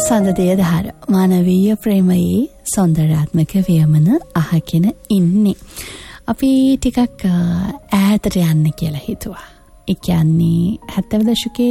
සඳදේදහර මානවීය ප්‍රේමයේ සෞන්දර්යාත්මක වියමන අහගෙන ඉන්නේ. අපි ටිකක් ඈතට යන්න කියලා හිතුවා. ඒ කියන්නේ 70 දශකයේ